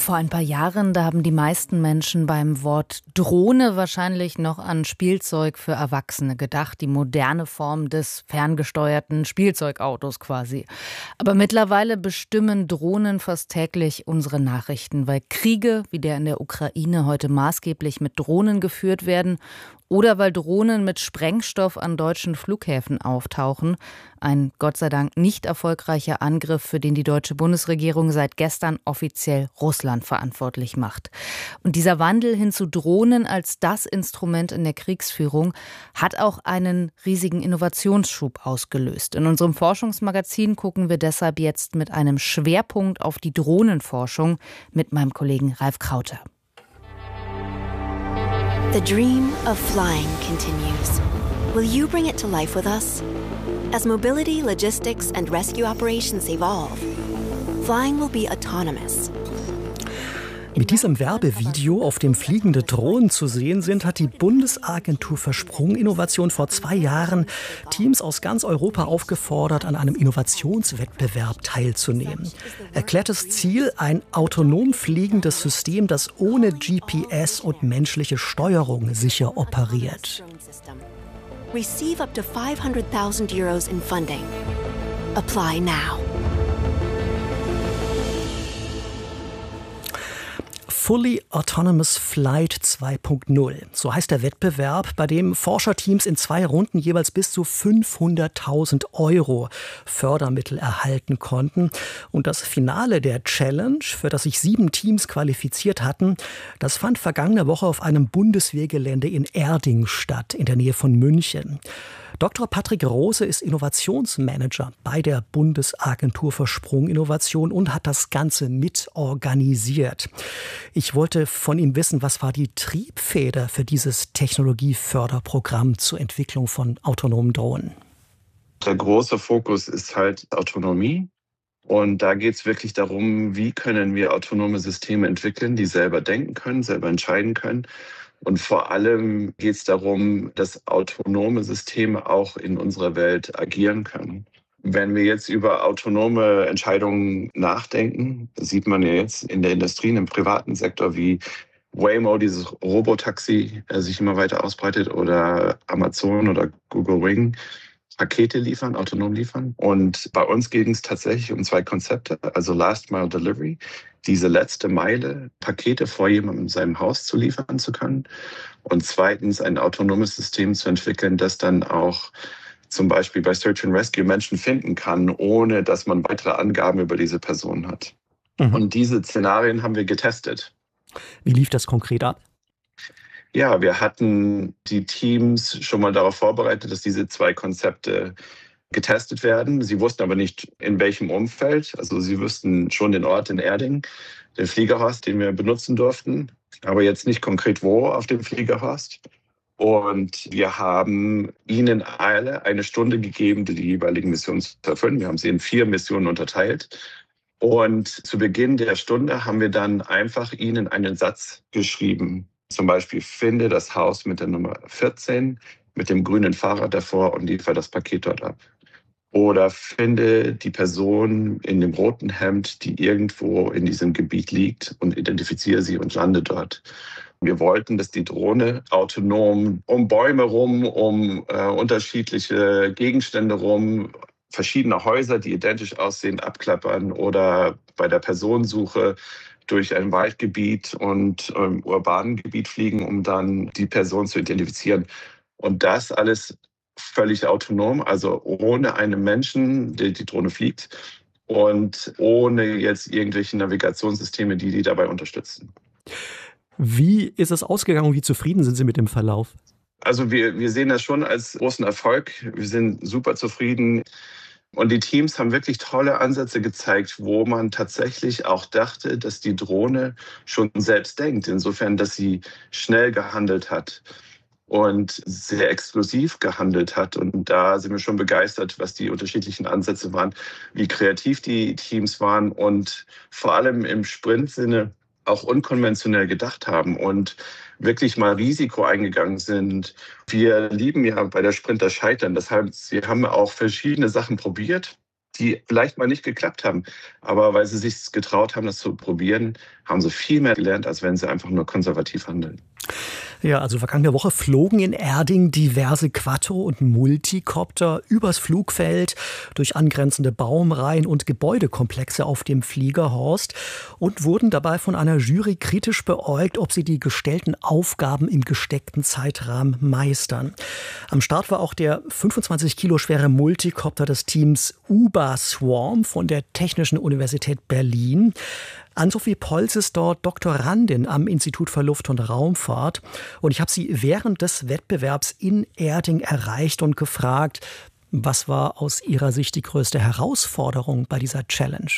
Vor ein paar Jahren, da haben die meisten Menschen beim Wort Drohne wahrscheinlich noch an Spielzeug für Erwachsene gedacht, die moderne Form des ferngesteuerten Spielzeugautos quasi. Aber mittlerweile bestimmen Drohnen fast täglich unsere Nachrichten, weil Kriege wie der in der Ukraine heute maßgeblich mit Drohnen geführt werden oder weil Drohnen mit Sprengstoff an deutschen Flughäfen auftauchen. Ein Gott sei Dank nicht erfolgreicher Angriff, für den die deutsche Bundesregierung seit gestern offiziell Russland verantwortlich macht. Und dieser Wandel hin zu Drohnen als das Instrument in der Kriegsführung hat auch einen riesigen Innovationsschub ausgelöst. In unserem Forschungsmagazin gucken wir deshalb jetzt mit einem Schwerpunkt auf die Drohnenforschung mit meinem Kollegen Ralf Krauter. The dream of flying continues. Will you bring it to life with us? As mobility, logistics, and rescue operations evolve, flying will be autonomous. Mit diesem Werbevideo, auf dem fliegende Drohnen zu sehen sind, hat die Bundesagentur für Sprunginnovation vor 2 Jahren Teams aus ganz Europa aufgefordert, an einem Innovationswettbewerb teilzunehmen. Erklärtes Ziel: ein autonom fliegendes System, das ohne GPS und menschliche Steuerung sicher operiert. Receive up to 500,000 euros in funding. Apply now. Fully Autonomous Flight 2.0. So heißt der Wettbewerb, bei dem Forscherteams in 2 Runden jeweils bis zu 500.000 Euro Fördermittel erhalten konnten. Und das Finale der Challenge, für das sich 7 Teams qualifiziert hatten, das fand vergangene Woche auf einem Bundeswehrgelände in Erding statt, in der Nähe von München. Dr. Patrick Rose ist Innovationsmanager bei der Bundesagentur für Sprunginnovation und hat das Ganze mitorganisiert. Ich wollte von ihm wissen, was war die Triebfeder für dieses Technologieförderprogramm zur Entwicklung von autonomen Drohnen? Der große Fokus ist halt Autonomie. Und da geht es wirklich darum, wie können wir autonome Systeme entwickeln, die selber denken können, selber entscheiden können. Und vor allem geht es darum, dass autonome Systeme auch in unserer Welt agieren können. Wenn wir jetzt über autonome Entscheidungen nachdenken, sieht man ja jetzt in der Industrie, im privaten Sektor, wie Waymo, dieses Robotaxi, sich immer weiter ausbreitet, oder Amazon oder Google Wing Pakete liefern, autonom liefern. Und bei uns ging es tatsächlich um 2 Konzepte, also Last Mile Delivery, diese letzte Meile, Pakete vor jemandem in seinem Haus zu liefern zu können. Und zweitens ein autonomes System zu entwickeln, das dann auch zum Beispiel bei Search and Rescue Menschen finden kann, ohne dass man weitere Angaben über diese Person hat. Und diese Szenarien haben wir getestet. Wie lief das konkret ab? Ja, wir hatten die Teams schon mal darauf vorbereitet, dass diese 2 Konzepte getestet werden. Sie wussten aber nicht, in welchem Umfeld. Also sie wussten schon den Ort in Erding, den Fliegerhorst, den wir benutzen durften, aber jetzt nicht konkret wo auf dem Fliegerhorst. Und wir haben ihnen alle eine Stunde gegeben, die jeweiligen Missionen zu erfüllen. Wir haben sie in 4 Missionen unterteilt. Und zu Beginn der Stunde haben wir dann einfach ihnen einen Satz geschrieben. Zum Beispiel: finde das Haus mit der Nummer 14 mit dem grünen Fahrrad davor und liefere das Paket dort ab. Oder finde die Person in dem roten Hemd, die irgendwo in diesem Gebiet liegt, und identifiziere sie und lande dort. Wir wollten, dass die Drohne autonom um Bäume rum, um unterschiedliche Gegenstände rum, verschiedene Häuser, die identisch aussehen, abklappern, oder bei der Personensuche durch ein Waldgebiet und urbanen Gebiet fliegen, um dann die Person zu identifizieren. Und das alles völlig autonom, also ohne einen Menschen, der die Drohne fliegt, und ohne jetzt irgendwelche Navigationssysteme, die dabei unterstützen. Wie ist es ausgegangen und wie zufrieden sind Sie mit dem Verlauf? Also wir sehen das schon als großen Erfolg. Wir sind super zufrieden. Und die Teams haben wirklich tolle Ansätze gezeigt, wo man tatsächlich auch dachte, dass die Drohne schon selbst denkt. Insofern, dass sie schnell gehandelt hat und sehr exklusiv gehandelt hat. Und da sind wir schon begeistert, was die unterschiedlichen Ansätze waren, wie kreativ die Teams waren und vor allem im Sprint-Sinne auch unkonventionell gedacht haben und wirklich mal Risiko eingegangen sind. Wir lieben ja bei der Sprint das Scheitern. Das heißt, sie haben auch verschiedene Sachen probiert die vielleicht mal nicht geklappt haben. Aber weil sie sich getraut haben, das zu probieren, haben sie viel mehr gelernt, als wenn sie einfach nur konservativ handeln. Ja, also vergangene Woche flogen in Erding diverse Quattro- und Multicopter übers Flugfeld, durch angrenzende Baumreihen und Gebäudekomplexe auf dem Fliegerhorst und wurden dabei von einer Jury kritisch beäugt, ob sie die gestellten Aufgaben im gesteckten Zeitrahmen meistern. Am Start war auch der 25 Kilo schwere Multicopter des Teams UBA Swarm von der Technischen Universität Berlin. Ann-Sophie Polz ist dort Doktorandin am Institut für Luft- und Raumfahrt. Und ich habe sie während des Wettbewerbs in Erding erreicht und gefragt, was war aus ihrer Sicht die größte Herausforderung bei dieser Challenge?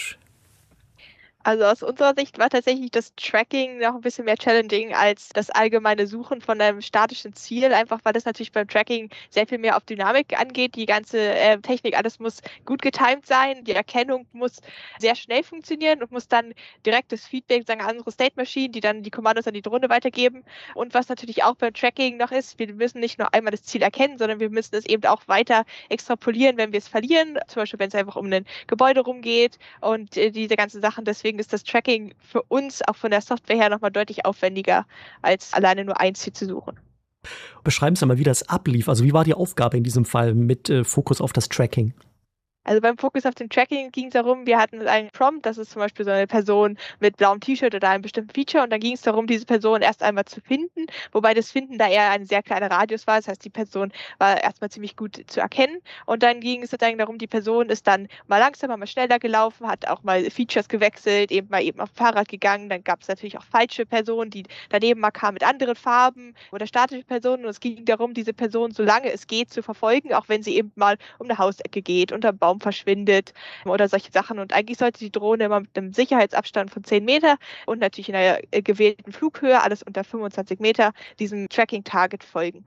Also aus unserer Sicht war tatsächlich das Tracking noch ein bisschen mehr challenging als das allgemeine Suchen von einem statischen Ziel, einfach weil das natürlich beim Tracking sehr viel mehr auf Dynamik angeht. Die ganze Technik, alles muss gut getimed sein, die Erkennung muss sehr schnell funktionieren und muss dann direktes Feedback sagen an unsere State Machine, die dann die Kommandos an die Drohne weitergeben. Und was natürlich auch beim Tracking noch ist, wir müssen nicht nur einmal das Ziel erkennen, sondern wir müssen es eben auch weiter extrapolieren, wenn wir es verlieren, zum Beispiel wenn es einfach um ein Gebäude rumgeht und diese ganzen Sachen. Deswegen ist das Tracking für uns auch von der Software her nochmal deutlich aufwendiger, als alleine nur ein Ziel zu suchen. Beschreiben Sie mal, wie das ablief. Also wie war die Aufgabe in diesem Fall mit Fokus auf das Tracking? Also beim Fokus auf den Tracking ging es darum, wir hatten einen Prompt, das ist zum Beispiel so eine Person mit blauem T-Shirt oder einem bestimmten Feature und dann ging es darum, diese Person erst einmal zu finden, wobei das Finden da eher ein sehr kleiner Radius war, das heißt, die Person war erstmal ziemlich gut zu erkennen und dann ging es sozusagen darum, die Person ist dann mal langsamer, mal schneller gelaufen, hat auch mal Features gewechselt, eben auf dem Fahrrad gegangen, dann gab es natürlich auch falsche Personen, die daneben mal kamen mit anderen Farben oder statische Personen und es ging darum, diese Person, solange es geht, zu verfolgen, auch wenn sie eben mal um eine Hausecke geht, unter einem Baum verschwindet oder solche Sachen. Und eigentlich sollte die Drohne immer mit einem Sicherheitsabstand von 10 Meter und natürlich in einer gewählten Flughöhe, alles unter 25 Meter, diesem Tracking-Target folgen.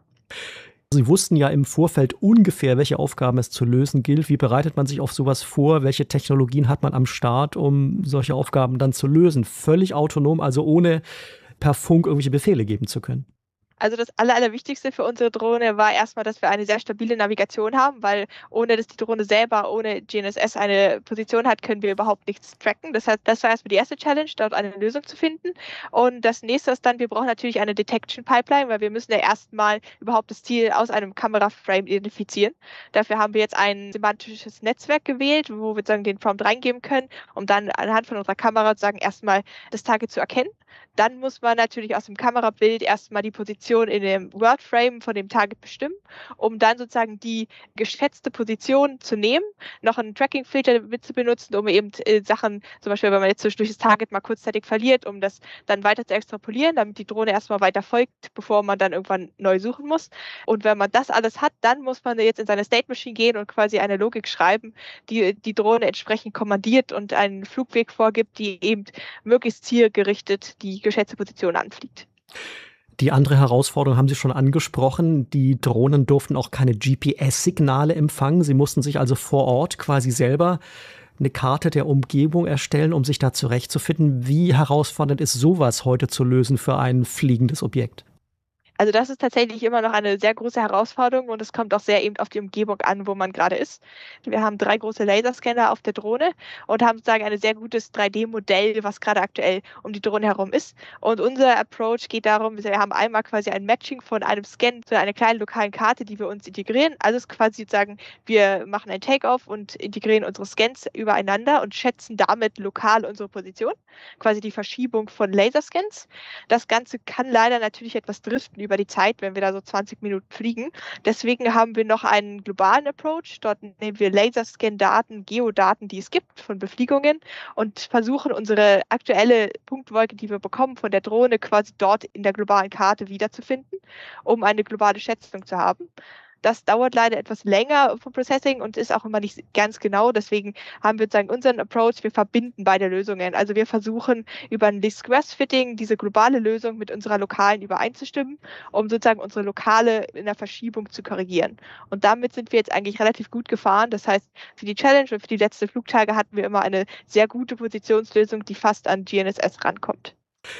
Sie wussten ja im Vorfeld ungefähr, welche Aufgaben es zu lösen gilt. Wie bereitet man sich auf sowas vor? Welche Technologien hat man am Start, um solche Aufgaben dann zu lösen? Völlig autonom, also ohne per Funk irgendwelche Befehle geben zu können. Also das Allerwichtigste für unsere Drohne war erstmal, dass wir eine sehr stabile Navigation haben, weil ohne dass die Drohne selber ohne GNSS eine Position hat, können wir überhaupt nichts tracken. Das heißt, das war erstmal die erste Challenge, dort eine Lösung zu finden. Und das nächste ist dann, wir brauchen natürlich eine Detection Pipeline, weil wir müssen ja erstmal überhaupt das Ziel aus einem Kameraframe identifizieren. Dafür haben wir jetzt ein semantisches Netzwerk gewählt, wo wir sagen, den Prompt reingeben können, um dann anhand von unserer Kamera sagen, erstmal das Target zu erkennen. Dann muss man natürlich aus dem Kamerabild erstmal die Position in dem Wordframe von dem Target bestimmen, um dann sozusagen die geschätzte Position zu nehmen, noch einen Tracking-Filter mit zu benutzen, um eben Sachen, zum Beispiel, wenn man jetzt durch das Target mal kurzzeitig verliert, um das dann weiter zu extrapolieren, damit die Drohne erstmal weiter folgt, bevor man dann irgendwann neu suchen muss. Und wenn man das alles hat, dann muss man jetzt in seine State Machine gehen und quasi eine Logik schreiben, die die Drohne entsprechend kommandiert und einen Flugweg vorgibt, die eben möglichst zielgerichtet die geschätzte Position anfliegt. Die andere Herausforderung haben Sie schon angesprochen. Die Drohnen durften auch keine GPS-Signale empfangen. Sie mussten sich also vor Ort quasi selber eine Karte der Umgebung erstellen, um sich da zurechtzufinden. Wie herausfordernd ist sowas heute zu lösen für ein fliegendes Objekt? Also das ist tatsächlich immer noch eine sehr große Herausforderung und es kommt auch sehr eben auf die Umgebung an, wo man gerade ist. Wir haben 3 große Laserscanner auf der Drohne und haben sozusagen ein sehr gutes 3D-Modell, was gerade aktuell um die Drohne herum ist. Und unser Approach geht darum, wir haben einmal quasi ein Matching von einem Scan zu einer kleinen lokalen Karte, die wir uns integrieren. Also es ist quasi sozusagen, wir machen ein Takeoff und integrieren unsere Scans übereinander und schätzen damit lokal unsere Position, quasi die Verschiebung von Laserscans. Das Ganze kann leider natürlich etwas driften über die Zeit, wenn wir da so 20 Minuten fliegen. Deswegen haben wir noch einen globalen Approach. Dort nehmen wir Laserscan-Daten, Geodaten, die es gibt von Befliegungen und versuchen unsere aktuelle Punktwolke, die wir bekommen von der Drohne, quasi dort in der globalen Karte wiederzufinden, um eine globale Schätzung zu haben. Das dauert leider etwas länger vom Processing und ist auch immer nicht ganz genau. Deswegen haben wir sozusagen unseren Approach, wir verbinden beide Lösungen. Also wir versuchen über ein Least-Squares-Fitting diese globale Lösung mit unserer lokalen übereinzustimmen, um sozusagen unsere lokale in der Verschiebung zu korrigieren. Und damit sind wir jetzt eigentlich relativ gut gefahren. Das heißt, für die Challenge und für die letzten Flugtage hatten wir immer eine sehr gute Positionslösung, die fast an GNSS rankommt.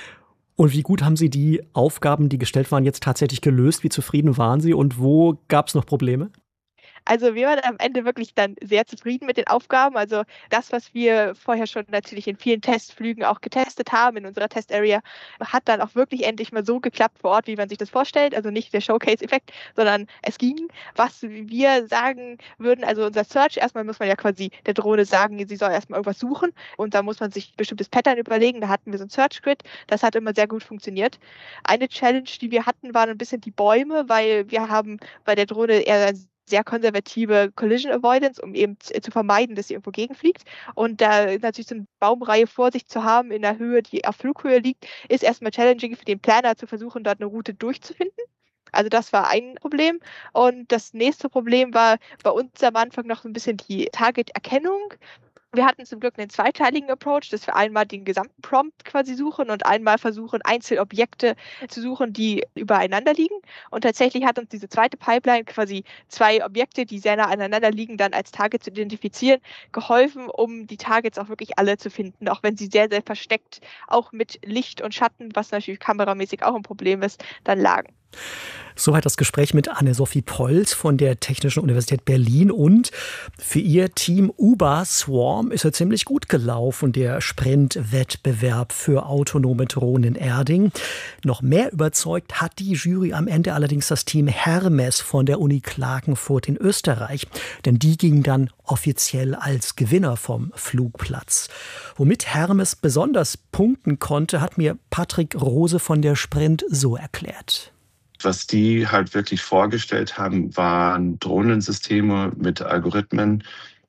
Und wie gut haben Sie die Aufgaben, die gestellt waren, jetzt tatsächlich gelöst? Wie zufrieden waren Sie und wo gab es noch Probleme? Also wir waren am Ende wirklich dann sehr zufrieden mit den Aufgaben. Also das, was wir vorher schon natürlich in vielen Testflügen auch getestet haben in unserer Testarea, hat dann auch wirklich endlich mal so geklappt vor Ort, wie man sich das vorstellt. Also nicht der Showcase-Effekt, sondern es ging. Was wir sagen würden, also unser Search, erstmal muss man ja quasi der Drohne sagen, sie soll erstmal irgendwas suchen und da muss man sich ein bestimmtes Pattern überlegen. Da hatten wir so ein Search-Grid, das hat immer sehr gut funktioniert. Eine Challenge, die wir hatten, waren ein bisschen die Bäume, weil wir haben bei der Drohne eher ein sehr konservative Collision Avoidance, um eben zu vermeiden, dass sie irgendwo gegenfliegt. Und da natürlich so eine Baumreihe vor sich zu haben in der Höhe, die auf Flughöhe liegt, ist erstmal challenging für den Planer zu versuchen, dort eine Route durchzufinden. Also das war ein Problem. Und das nächste Problem war bei uns am Anfang noch so ein bisschen die Target-Erkennung. Wir hatten zum Glück einen zweiteiligen Approach, dass wir einmal den gesamten Prompt quasi suchen und einmal versuchen, Einzelobjekte zu suchen, die übereinander liegen. Und tatsächlich hat uns diese zweite Pipeline, quasi 2 Objekte, die sehr nah aneinander liegen, dann als Target zu identifizieren, geholfen, um die Targets auch wirklich alle zu finden, auch wenn sie sehr, sehr versteckt, auch mit Licht und Schatten, was natürlich kameramäßig auch ein Problem ist, dann lagen. Soweit das Gespräch mit Anne-Sophie Polt von der Technischen Universität Berlin. Und für ihr Team Uber Swarm ist ja ziemlich gut gelaufen, der Sprintwettbewerb für autonome Drohnen in Erding. Noch mehr überzeugt hat die Jury am Ende allerdings das Team Hermes von der Uni Klagenfurt in Österreich. Denn die ging dann offiziell als Gewinner vom Flugplatz. Womit Hermes besonders punkten konnte, hat mir Patrick Rose von der Sprint so erklärt. Was die halt wirklich vorgestellt haben, waren Drohnensysteme mit Algorithmen,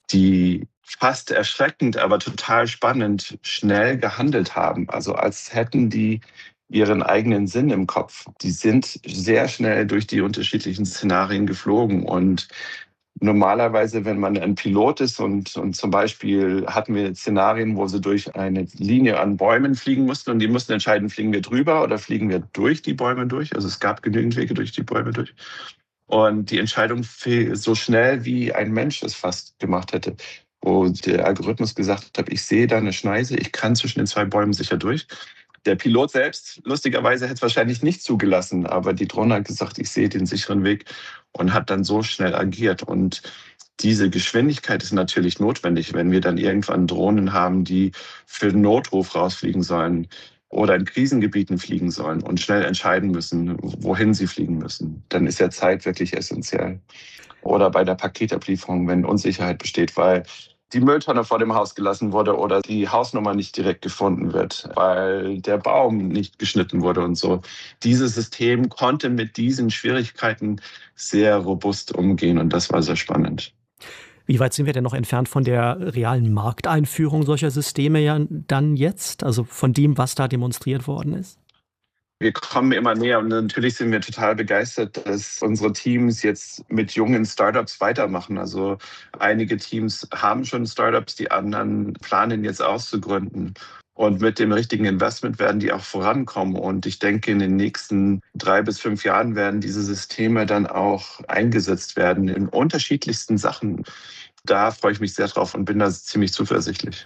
die fast erschreckend, aber total spannend schnell gehandelt haben. Also als hätten die ihren eigenen Sinn im Kopf. Die sind sehr schnell durch die unterschiedlichen Szenarien geflogen. Und normalerweise, wenn man ein Pilot ist und zum Beispiel hatten wir Szenarien, wo sie durch eine Linie an Bäumen fliegen mussten und die mussten entscheiden, fliegen wir drüber oder fliegen wir durch die Bäume durch. Also es gab genügend Wege durch die Bäume durch. Und die Entscheidung fiel so schnell, wie ein Mensch es fast gemacht hätte. Wo der Algorithmus gesagt hat, ich sehe da eine Schneise, ich kann zwischen den 2 Bäumen sicher durch. Der Pilot selbst, lustigerweise, hätte es wahrscheinlich nicht zugelassen, aber die Drohne hat gesagt, ich sehe den sicheren Weg und hat dann so schnell agiert. Und diese Geschwindigkeit ist natürlich notwendig, wenn wir dann irgendwann Drohnen haben, die für den Notruf rausfliegen sollen oder in Krisengebieten fliegen sollen und schnell entscheiden müssen, wohin sie fliegen müssen. Dann ist ja Zeit wirklich essentiell. Oder bei der Paketablieferung, wenn Unsicherheit besteht, weil die Mülltonne vor dem Haus gelassen wurde oder die Hausnummer nicht direkt gefunden wird, weil der Baum nicht geschnitten wurde und so. Dieses System konnte mit diesen Schwierigkeiten sehr robust umgehen und das war sehr spannend. Wie weit sind wir denn noch entfernt von der realen Markteinführung solcher Systeme ja dann jetzt? Also von dem, was da demonstriert worden ist? Wir kommen immer näher und natürlich sind wir total begeistert, dass unsere Teams jetzt mit jungen Startups weitermachen. Also einige Teams haben schon Startups, die anderen planen jetzt auszugründen. Und mit dem richtigen Investment werden die auch vorankommen. Und ich denke, in den nächsten 3 bis 5 Jahren werden diese Systeme dann auch eingesetzt werden in unterschiedlichsten Sachen. Da freue ich mich sehr drauf und bin da ziemlich zuversichtlich.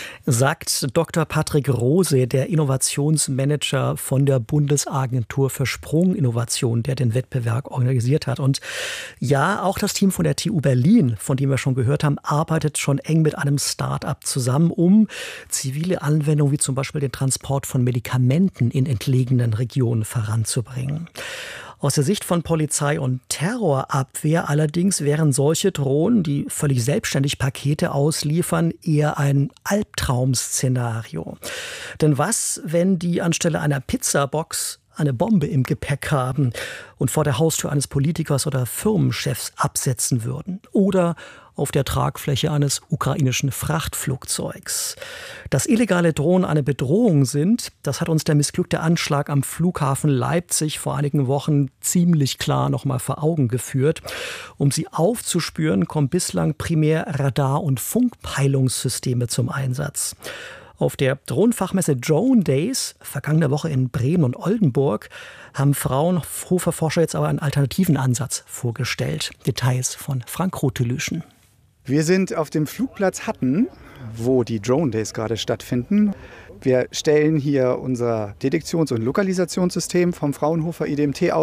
Sagt Dr. Patrick Rose, der Innovationsmanager von der Bundesagentur für Sprunginnovation, der den Wettbewerb organisiert hat. Und ja, auch das Team von der TU Berlin, von dem wir schon gehört haben, arbeitet schon eng mit einem Start-up zusammen, um zivile Anwendungen wie zum Beispiel den Transport von Medikamenten in entlegenen Regionen voranzubringen. Aus der Sicht von Polizei und Terrorabwehr allerdings wären solche Drohnen, die völlig selbstständig Pakete ausliefern, eher ein Albtraum-Szenario. Denn was, wenn die anstelle einer Pizzabox eine Bombe im Gepäck haben und vor der Haustür eines Politikers oder Firmenchefs absetzen würden? Oder auf der Tragfläche eines ukrainischen Frachtflugzeugs. Dass illegale Drohnen eine Bedrohung sind, das hat uns der missglückte Anschlag am Flughafen Leipzig vor einigen Wochen ziemlich klar noch mal vor Augen geführt. Um sie aufzuspüren, kommen bislang primär Radar- und Funkpeilungssysteme zum Einsatz. Auf der Drohnenfachmesse Drone Days, vergangene Woche in Bremen und Oldenburg, haben Fraunhofer-Forscher jetzt aber einen alternativen Ansatz vorgestellt. Details von Frank Rotelüschen. Wir sind auf dem Flugplatz Hatten, wo die Drone Days gerade stattfinden. Wir stellen hier unser Detektions- und Lokalisationssystem vom Fraunhofer IDMT aus.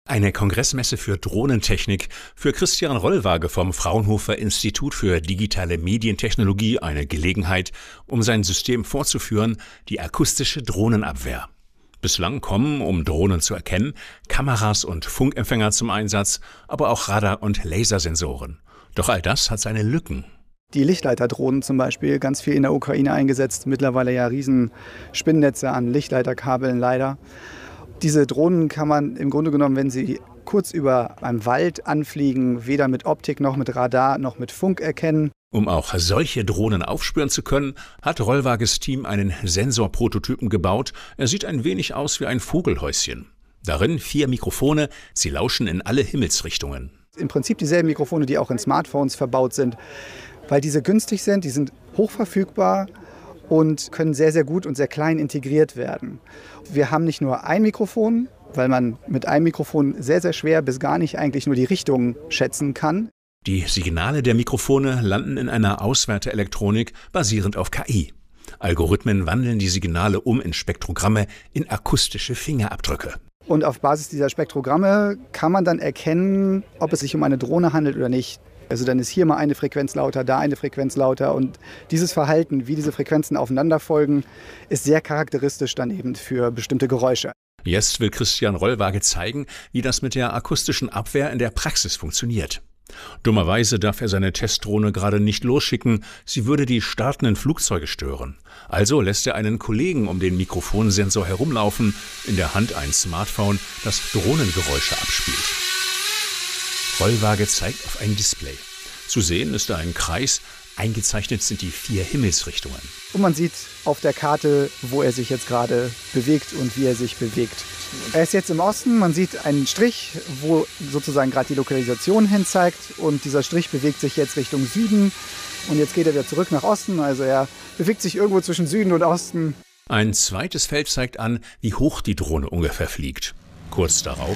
Eine Kongressmesse für Drohnentechnik, für Christian Rollwaage vom Fraunhofer Institut für digitale Medientechnologie eine Gelegenheit, um sein System vorzuführen, die akustische Drohnenabwehr. Bislang kommen, um Drohnen zu erkennen, Kameras und Funkempfänger zum Einsatz, aber auch Radar- und Lasersensoren. Doch all das hat seine Lücken. Die Lichtleiterdrohnen zum Beispiel, ganz viel in der Ukraine eingesetzt, mittlerweile ja riesen Spinnnetze an Lichtleiterkabeln leider. Diese Drohnen kann man im Grunde genommen, wenn sie kurz über einem Wald anfliegen, weder mit Optik noch mit Radar noch mit Funk erkennen. Um auch solche Drohnen aufspüren zu können, hat Rollwages Team einen Sensorprototypen gebaut. Er sieht ein wenig aus wie ein Vogelhäuschen. Darin 4 Mikrofone, sie lauschen in alle Himmelsrichtungen. Im Prinzip dieselben Mikrofone, die auch in Smartphones verbaut sind, weil diese günstig sind, die sind hochverfügbar und können sehr, sehr gut und sehr klein integriert werden. Wir haben nicht nur ein Mikrofon, weil man mit einem Mikrofon sehr, sehr schwer bis gar nicht eigentlich nur die Richtung schätzen kann. Die Signale der Mikrofone landen in einer Auswerteelektronik basierend auf KI. Algorithmen wandeln die Signale um in Spektrogramme, in akustische Fingerabdrücke. Und auf Basis dieser Spektrogramme kann man dann erkennen, ob es sich um eine Drohne handelt oder nicht. Also dann ist hier mal eine Frequenz lauter, da eine Frequenz lauter. Und dieses Verhalten, wie diese Frequenzen aufeinander folgen, ist sehr charakteristisch dann eben für bestimmte Geräusche. Jetzt will Christian Rollwaage zeigen, wie das mit der akustischen Abwehr in der Praxis funktioniert. Dummerweise darf er seine Testdrohne gerade nicht losschicken, sie würde die startenden Flugzeuge stören. Also lässt er einen Kollegen um den Mikrofonsensor herumlaufen, in der Hand ein Smartphone, das Drohnengeräusche abspielt. Rollwaage zeigt auf ein Display. Zu sehen ist da ein Kreis, eingezeichnet sind die 4 Himmelsrichtungen. Und man sieht auf der Karte, wo er sich jetzt gerade bewegt und wie er sich bewegt. Er ist jetzt im Osten, man sieht einen Strich, wo sozusagen gerade die Lokalisation hin zeigt. Und dieser Strich bewegt sich jetzt Richtung Süden. Und jetzt geht er wieder zurück nach Osten, also er bewegt sich irgendwo zwischen Süden und Osten. Ein zweites Feld zeigt an, wie hoch die Drohne ungefähr fliegt. Kurz darauf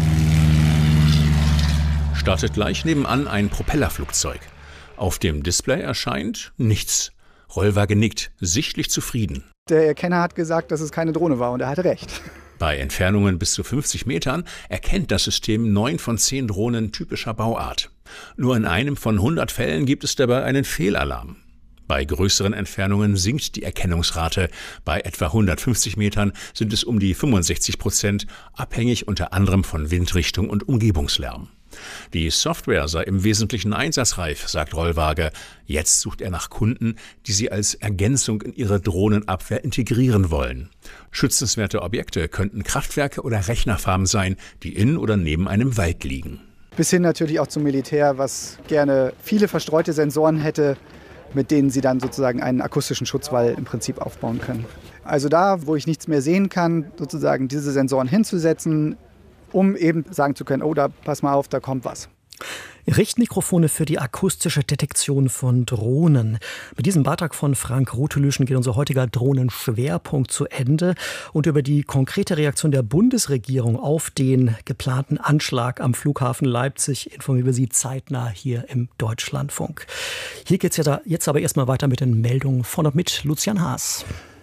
startet gleich nebenan ein Propellerflugzeug. Auf dem Display erscheint nichts. Rollwaage nickt, sichtlich zufrieden. Der Erkenner hat gesagt, dass es keine Drohne war und er hatte recht. Bei Entfernungen bis zu 50 Metern erkennt das System 9 von 10 Drohnen typischer Bauart. Nur in einem von 100 Fällen gibt es dabei einen Fehlalarm. Bei größeren Entfernungen sinkt die Erkennungsrate. Bei etwa 150 Metern sind es um die 65%, abhängig unter anderem von Windrichtung und Umgebungslärm. Die Software sei im Wesentlichen einsatzreif, sagt Rollwaage. Jetzt sucht er nach Kunden, die sie als Ergänzung in ihre Drohnenabwehr integrieren wollen. Schützenswerte Objekte könnten Kraftwerke oder Rechnerfarmen sein, die in oder neben einem Wald liegen. Bis hin natürlich auch zum Militär, was gerne viele verstreute Sensoren hätte, mit denen sie dann sozusagen einen akustischen Schutzwall im Prinzip aufbauen können. Also da, wo ich nichts mehr sehen kann, sozusagen diese Sensoren hinzusetzen, um eben sagen zu können, oh, da pass mal auf, da kommt was. Richtmikrofone für die akustische Detektion von Drohnen. Mit diesem Beitrag von Frank Rothelüschen geht unser heutiger Drohnenschwerpunkt zu Ende. Und über die konkrete Reaktion der Bundesregierung auf den geplanten Anschlag am Flughafen Leipzig informieren wir Sie zeitnah hier im Deutschlandfunk. Hier geht es jetzt aber erstmal weiter mit den Meldungen von und mit Lucian Haas.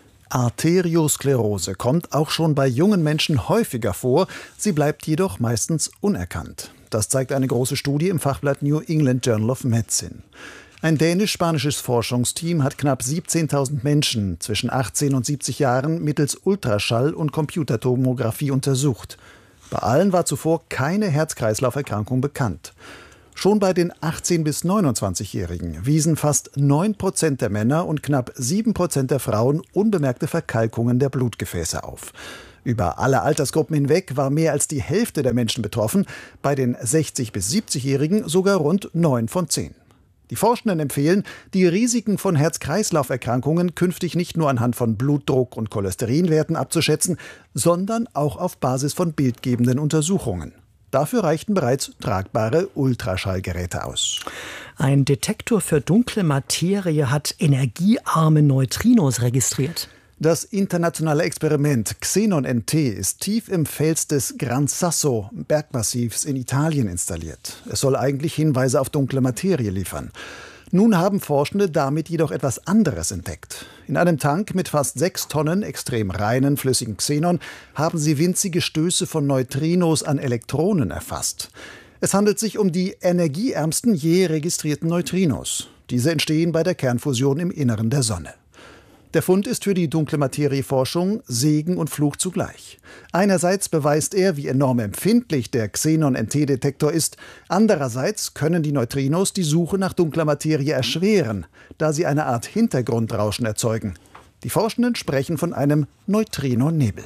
Arteriosklerose kommt auch schon bei jungen Menschen häufiger vor, sie bleibt jedoch meistens unerkannt. Das zeigt eine große Studie im Fachblatt New England Journal of Medicine. Ein dänisch-spanisches Forschungsteam hat knapp 17.000 Menschen zwischen 18 und 70 Jahren mittels Ultraschall- und Computertomographie untersucht. Bei allen war zuvor keine Herz-Kreislauf-Erkrankung bekannt. Schon bei den 18- bis 29-Jährigen wiesen fast 9% der Männer und knapp 7% der Frauen unbemerkte Verkalkungen der Blutgefäße auf. Über alle Altersgruppen hinweg war mehr als die Hälfte der Menschen betroffen, bei den 60- bis 70-Jährigen sogar rund 9 von 10. Die Forschenden empfehlen, die Risiken von Herz-Kreislauf-Erkrankungen künftig nicht nur anhand von Blutdruck- und Cholesterinwerten abzuschätzen, sondern auch auf Basis von bildgebenden Untersuchungen. Dafür reichten bereits tragbare Ultraschallgeräte aus. Ein Detektor für dunkle Materie hat energiearme Neutrinos registriert. Das internationale Experiment Xenon-NT ist tief im Fels des Gran Sasso Bergmassivs in Italien installiert. Es soll eigentlich Hinweise auf dunkle Materie liefern. Nun haben Forschende damit jedoch etwas anderes entdeckt. In einem Tank mit fast 6 Tonnen extrem reinen flüssigen Xenon haben sie winzige Stöße von Neutrinos an Elektronen erfasst. Es handelt sich um die energieärmsten je registrierten Neutrinos. Diese entstehen bei der Kernfusion im Inneren der Sonne. Der Fund ist für die dunkle Materieforschung Segen und Fluch zugleich. Einerseits beweist er, wie enorm empfindlich der Xenon-NT-Detektor ist. Andererseits können die Neutrinos die Suche nach dunkler Materie erschweren, da sie eine Art Hintergrundrauschen erzeugen. Die Forschenden sprechen von einem Neutrinonebel.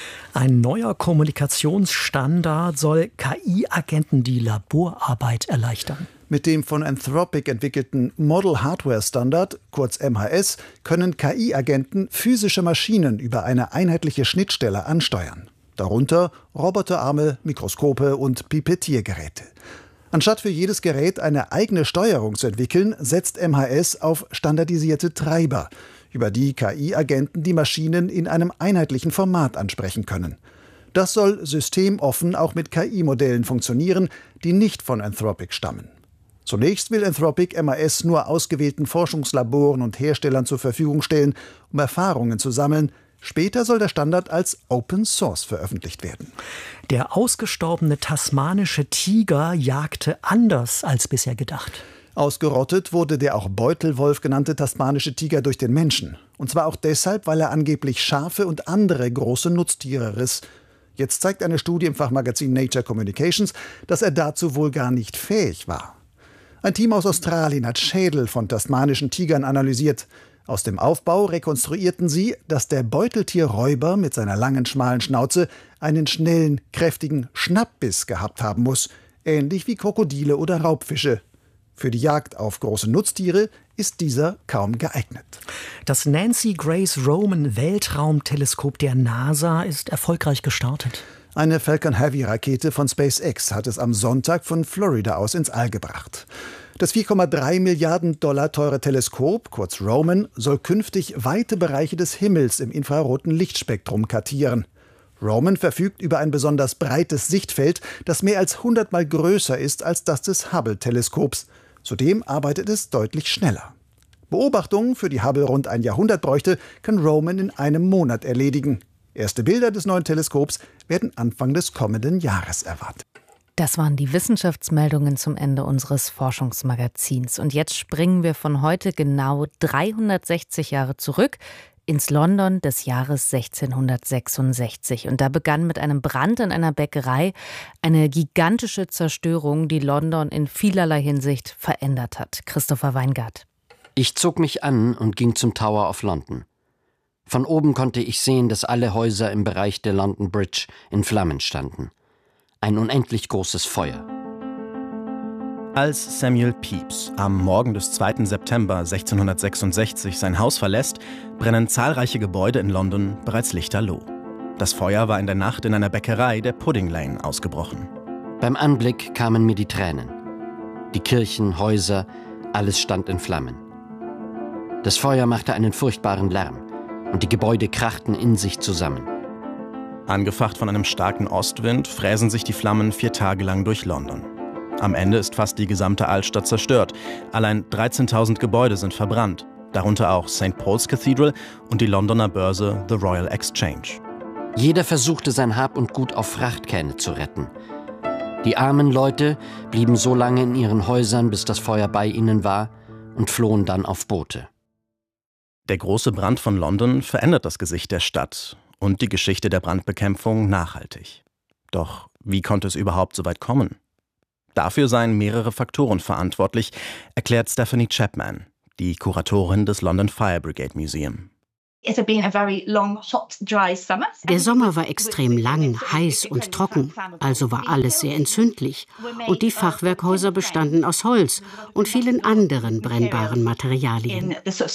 Ein neuer Kommunikationsstandard soll KI-Agenten die Laborarbeit erleichtern. Mit dem von Anthropic entwickelten Model Hardware Standard, kurz MHS, können KI-Agenten physische Maschinen über eine einheitliche Schnittstelle ansteuern. Darunter Roboterarme, Mikroskope und Pipettiergeräte. Anstatt für jedes Gerät eine eigene Steuerung zu entwickeln, setzt MHS auf standardisierte Treiber, über die KI-Agenten die Maschinen in einem einheitlichen Format ansprechen können. Das soll systemoffen auch mit KI-Modellen funktionieren, die nicht von Anthropic stammen. Zunächst will Anthropic MHS nur ausgewählten Forschungslaboren und Herstellern zur Verfügung stellen, um Erfahrungen zu sammeln. Später soll der Standard als Open Source veröffentlicht werden. Der ausgestorbene tasmanische Tiger jagte anders als bisher gedacht. Ausgerottet wurde der auch Beutelwolf genannte tasmanische Tiger durch den Menschen. Und zwar auch deshalb, weil er angeblich Schafe und andere große Nutztiere riss. Jetzt zeigt eine Studie im Fachmagazin Nature Communications, dass er dazu wohl gar nicht fähig war. Ein Team aus Australien hat Schädel von tasmanischen Tigern analysiert. Aus dem Aufbau rekonstruierten sie, dass der Beuteltierräuber mit seiner langen, schmalen Schnauze einen schnellen, kräftigen Schnappbiss gehabt haben muss, ähnlich wie Krokodile oder Raubfische. Für die Jagd auf große Nutztiere ist dieser kaum geeignet. Das Nancy Grace Roman Weltraumteleskop der NASA ist erfolgreich gestartet. Eine Falcon Heavy-Rakete von SpaceX hat es am Sonntag von Florida aus ins All gebracht. Das 4,3 Milliarden Dollar teure Teleskop, kurz Roman, soll künftig weite Bereiche des Himmels im infraroten Lichtspektrum kartieren. Roman verfügt über ein besonders breites Sichtfeld, das mehr als 100-mal größer ist als das des Hubble-Teleskops. Zudem arbeitet es deutlich schneller. Beobachtungen, für die Hubble rund ein Jahrhundert bräuchte, kann Roman in einem Monat erledigen. Erste Bilder des neuen Teleskops werden Anfang des kommenden Jahres erwartet. Das waren die Wissenschaftsmeldungen zum Ende unseres Forschungsmagazins. Und jetzt springen wir von heute genau 360 Jahre zurück ins London des Jahres 1666. Und da begann mit einem Brand in einer Bäckerei eine gigantische Zerstörung, die London in vielerlei Hinsicht verändert hat. Christopher Weingart. Ich zog mich an und ging zum Tower of London. Von oben konnte ich sehen, dass alle Häuser im Bereich der London Bridge in Flammen standen. Ein unendlich großes Feuer. Als Samuel Pepys am Morgen des 2. September 1666 sein Haus verlässt, brennen zahlreiche Gebäude in London bereits lichterloh. Das Feuer war in der Nacht in einer Bäckerei der Pudding Lane ausgebrochen. Beim Anblick kamen mir die Tränen. Die Kirchen, Häuser, alles stand in Flammen. Das Feuer machte einen furchtbaren Lärm und die Gebäude krachten in sich zusammen. Angefacht von einem starken Ostwind fräsen sich die Flammen 4 Tage lang durch London. Am Ende ist fast die gesamte Altstadt zerstört. Allein 13.000 Gebäude sind verbrannt, darunter auch St. Paul's Cathedral und die Londoner Börse The Royal Exchange. Jeder versuchte, sein Hab und Gut auf Frachtkähne zu retten. Die armen Leute blieben so lange in ihren Häusern, bis das Feuer bei ihnen war, und flohen dann auf Boote. Der große Brand von London verändert das Gesicht der Stadt und die Geschichte der Brandbekämpfung nachhaltig. Doch wie konnte es überhaupt so weit kommen? Dafür seien mehrere Faktoren verantwortlich, erklärt Stephanie Chapman, die Kuratorin des London Fire Brigade Museum. Der Sommer war extrem lang, heiß und trocken, also war alles sehr entzündlich. Und die Fachwerkhäuser bestanden aus Holz und vielen anderen brennbaren Materialien.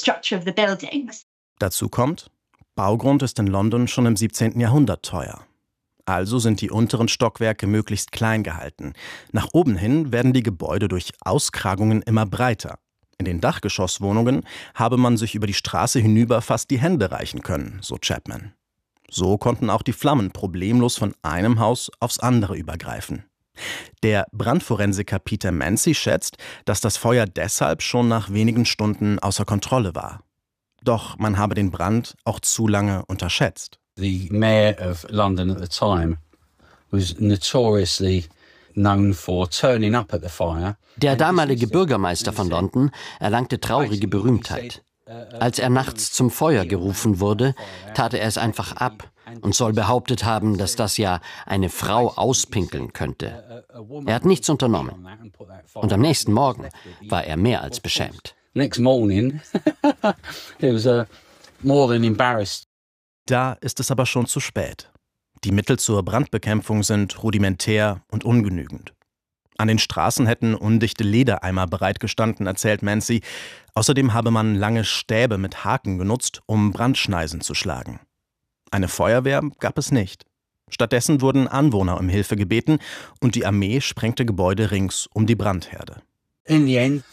Dazu kommt, Baugrund ist in London schon im 17. Jahrhundert teuer. Also sind die unteren Stockwerke möglichst klein gehalten. Nach oben hin werden die Gebäude durch Auskragungen immer breiter. In den Dachgeschosswohnungen habe man sich über die Straße hinüber fast die Hände reichen können, so Chapman. So konnten auch die Flammen problemlos von einem Haus aufs andere übergreifen. Der Brandforensiker Peter Mancy schätzt, dass das Feuer deshalb schon nach wenigen Stunden außer Kontrolle war. Doch man habe den Brand auch zu lange unterschätzt. The Mayor of London at the time was notoriously known for turning up at the fire. Der damalige Bürgermeister von London erlangte traurige Berühmtheit. Als er nachts zum Feuer gerufen wurde, tat er es einfach ab und soll behauptet haben, dass das ja eine Frau auspinkeln könnte. Er hat nichts unternommen. Und am nächsten Morgen war er mehr als beschämt. Next morning, he was more than embarrassed. Da ist es aber schon zu spät. Die Mittel zur Brandbekämpfung sind rudimentär und ungenügend. An den Straßen hätten undichte Ledereimer bereitgestanden, erzählt Mancy. Außerdem habe man lange Stäbe mit Haken genutzt, um Brandschneisen zu schlagen. Eine Feuerwehr gab es nicht. Stattdessen wurden Anwohner um Hilfe gebeten und die Armee sprengte Gebäude rings um die Brandherde. Am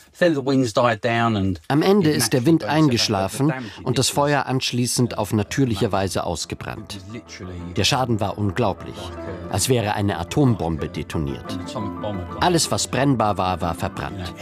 Ende ist der Wind eingeschlafen und das Feuer anschließend auf natürliche Weise ausgebrannt. Der Schaden war unglaublich, als wäre eine Atombombe detoniert. Alles, was brennbar war, war verbrannt.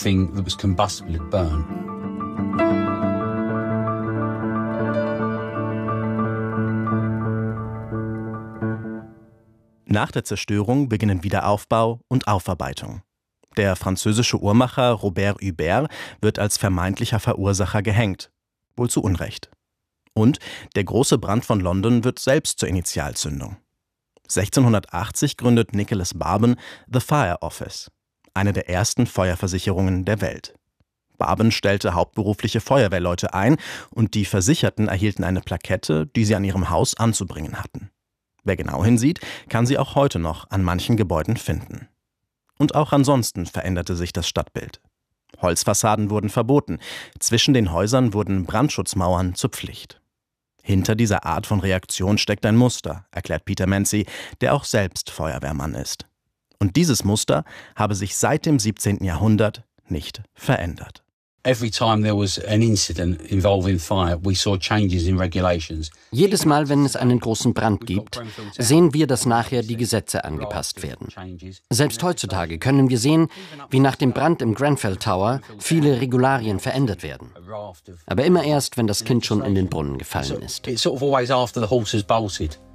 Nach der Zerstörung beginnen Wiederaufbau und Aufarbeitung. Der französische Uhrmacher Robert Hubert wird als vermeintlicher Verursacher gehängt. Wohl zu Unrecht. Und der große Brand von London wird selbst zur Initialzündung. 1680 gründet Nicholas Barban The Fire Office, eine der ersten Feuerversicherungen der Welt. Barban stellte hauptberufliche Feuerwehrleute ein und die Versicherten erhielten eine Plakette, die sie an ihrem Haus anzubringen hatten. Wer genau hinsieht, kann sie auch heute noch an manchen Gebäuden finden. Und auch ansonsten veränderte sich das Stadtbild. Holzfassaden wurden verboten, zwischen den Häusern wurden Brandschutzmauern zur Pflicht. Hinter dieser Art von Reaktion steckt ein Muster, erklärt Peter Mancy, der auch selbst Feuerwehrmann ist. Und dieses Muster habe sich seit dem 17. Jahrhundert nicht verändert. Jedes Mal, wenn es einen großen Brand gibt, sehen wir, dass nachher die Gesetze angepasst werden. Selbst heutzutage können wir sehen, wie nach dem Brand im Grenfell Tower viele Regularien verändert werden. Aber immer erst, wenn das Kind schon in den Brunnen gefallen ist.